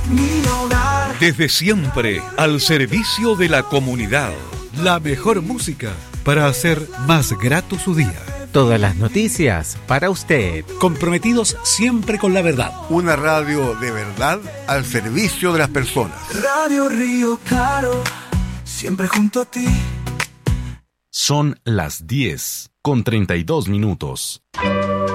mi hogar. Desde siempre, al servicio de la comunidad. La mejor música para hacer más grato su día. Todas las noticias para usted. Comprometidos siempre con la verdad. Una radio de verdad al servicio de las personas. Radio Río Claro, siempre junto a ti. Son las 10:32.